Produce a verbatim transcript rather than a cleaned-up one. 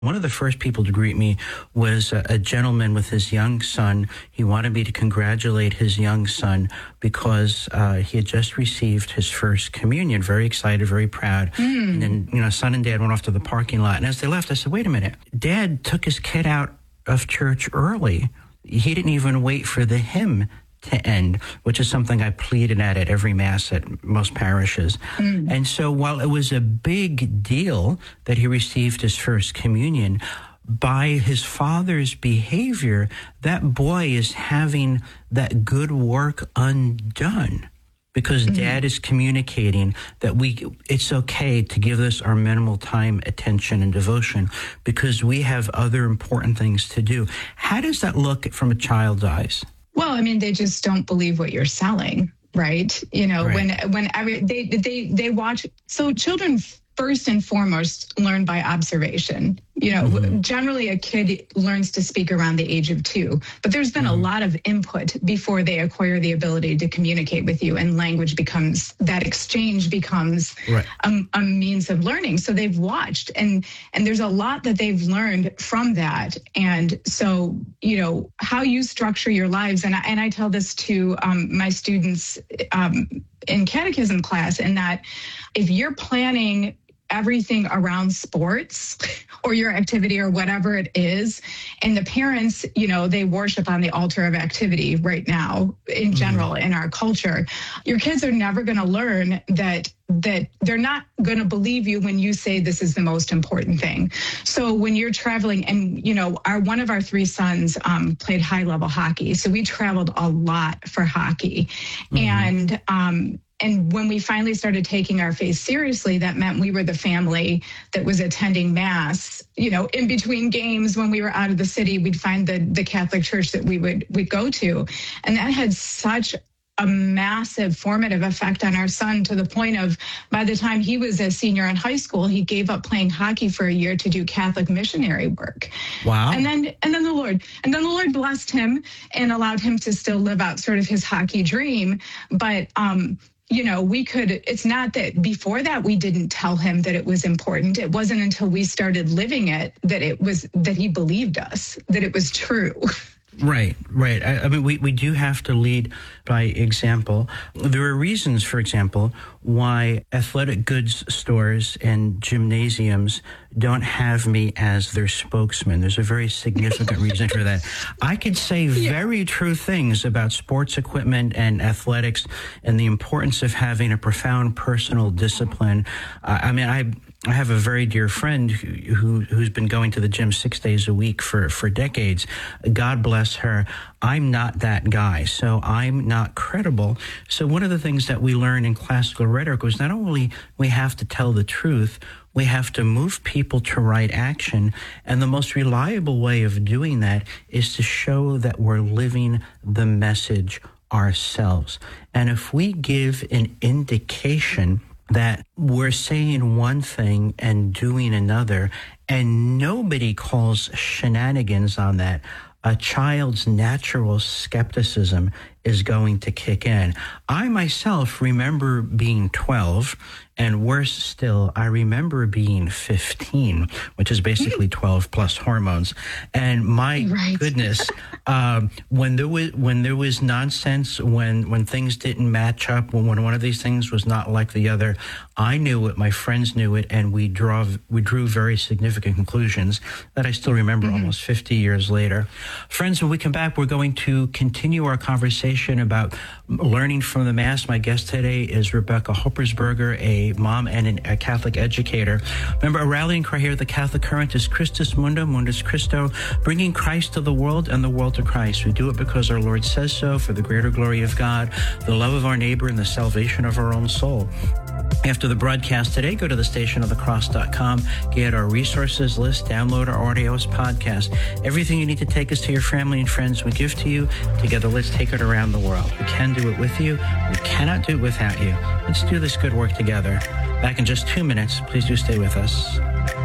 One of the first people to greet me was a, a gentleman with his young son. He wanted me to congratulate his young son because uh, he had just received his first communion. Very excited, very proud. Mm. And then, you know, son and dad went off to the parking lot. And as they left, I said, wait a minute. Dad took his kid out of church early. He didn't even wait for the hymn to end, which is something I pleaded at at every Mass at most parishes. Mm. And so while it was a big deal that he received his first communion, by his father's behavior, that boy is having that good work undone. Because mm-hmm. Dad is communicating that we it's okay to give this our minimal time, attention, and devotion because we have other important things to do. How does that look from a child's eyes? Well, I mean, they just don't believe what you're selling, right? You know, right. when when every, they they they watch. So children first and foremost learn by observation. You know, mm-hmm. generally a kid learns to speak around the age of two, but there's been mm-hmm. a lot of input before they acquire the ability to communicate with you, and language becomes, that exchange becomes right. a, a means of learning. So they've watched, and and there's a lot that they've learned from that. And so, you know, how you structure your lives, and I, and I tell this to um, my students um, in catechism class, in that if you're planning everything around sports or your activity or whatever it is, and the parents, you know, they worship on the altar of activity right now in general mm-hmm. in our culture, your kids are never going to learn that that they're not going to believe you when you say this is the most important thing. So when you're traveling, and, you know, our one of our three sons um, played high level hockey. So we traveled a lot for hockey. Mm-hmm. And, um, And when we finally started taking our faith seriously, that meant we were the family that was attending Mass, you know, in between games. When we were out of the city, we'd find the, the Catholic church that we would we'd go to. And that had such a massive formative effect on our son, to the point of, by the time he was a senior in high school, he gave up playing hockey for a year to do Catholic missionary work. Wow. And then and then the Lord, and then the Lord blessed him and allowed him to still live out sort of his hockey dream. But, um, you know, we could, it's not that before that we didn't tell him that it was important. It wasn't until we started living it that it was, that he believed us, that it was true. Right, right. I, I mean, we, we do have to lead by example. There are reasons, for example, why athletic goods stores and gymnasiums don't have me as their spokesman. There's a very significant reason for that. I could say yeah. very true things about sports equipment and athletics and the importance of having a profound personal discipline. Uh, I mean, I... I have a very dear friend who, who, who's been going to the gym six days a week for, for decades. God bless her. I'm not that guy, so I'm not credible. So one of the things that we learn in classical rhetoric was not only we have to tell the truth, we have to move people to right action. And the most reliable way of doing that is to show that we're living the message ourselves. And if we give an indication that we're saying one thing and doing another, and nobody calls shenanigans on that, a child's natural skepticism is going to kick in. I myself remember being twelve, and worse still, I remember being fifteen, which is basically twelve plus hormones. And my right. goodness, um, when there was when there was nonsense, when when things didn't match up, when, when one of these things was not like the other, I knew it, my friends knew it, and we draw we drew very significant conclusions that I still remember mm-hmm. almost fifty years later. Friends, when we come back, we're going to continue our conversation about learning from the Mass. My guest today is Rebecca Hoppersberger, a mom and an, a Catholic educator. Remember, a rallying cry here at the Catholic Current is Christus Mundo, Mundus Christo, bringing Christ to the world and the world to Christ. We do it because our Lord says so, for the greater glory of God, the love of our neighbor, and the salvation of our own soul. After the broadcast today, go to the station of the cross dot com, get our resources list, download our audio as podcast. Everything you need to take us to your family and friends, we give to you. Together, let's take it around the world. We can do it with you. We cannot do it without you. Let's do this good work together. Back in just two minutes. Please do stay with us.